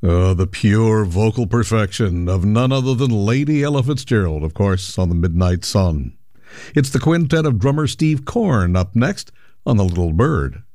The pure vocal perfection of none other than Lady Ella Fitzgerald, of course, on the Midnight Sun. It's the quintet of drummer Steve Korn up next on The Little Bird.